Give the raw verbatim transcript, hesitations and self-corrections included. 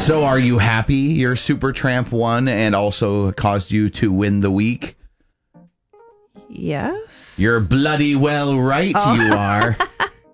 So are you happy your Super Tramp won and also caused you to win the week? Yes. You're bloody well right, Oh. you are.